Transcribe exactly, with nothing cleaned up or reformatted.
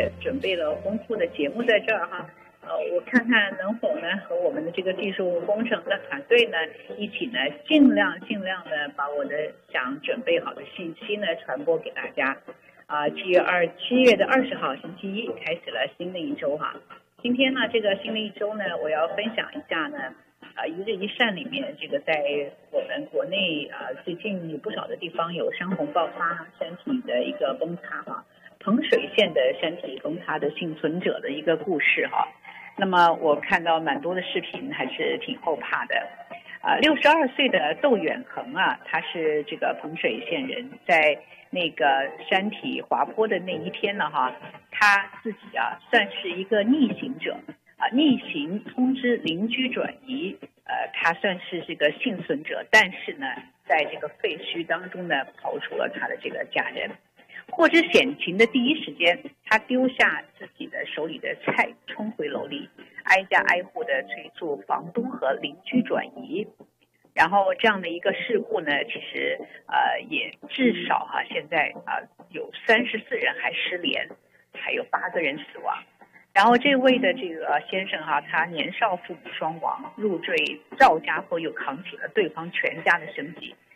也准备了丰富的节目在这儿哈。呃，我看看能否呢和我们的这个技术工程的团队呢一起呢，尽量尽量的把我的想准备好的信息呢传播给大家。啊，七月二七月的二十号星期一开始了新的一周哈。今天呢，这个新的一周呢，我要分享一下呢，啊，一日一善里面这个在我们国内啊最近有不少的地方有山洪爆发，山体的一个崩塌哈，彭水县的山体崩塌的幸存者的一个故事哈。那么我看到蛮多的视频，还是挺后怕的。啊，六十二岁的窦远恒啊，他是这个彭水县人，在那个山体滑坡的那一天呢，哈，他自己啊算是一个逆行者啊，逆行通知邻居转移，呃，他算是这个幸存者，但是呢，在这个废墟当中呢，刨除了他的这个家人。获知险情的第一时间，他丢下自己的手里的菜，冲回楼里，挨家挨户的催促房东和邻居转移。然后这样的一个事故呢，其实呃也至少哈、啊，现在啊、呃、有三十四人还失联，还有八个人死亡。然后这位的这个先生哈、啊，他年少父母双亡，入赘赵家后又扛起了对方全家的生计，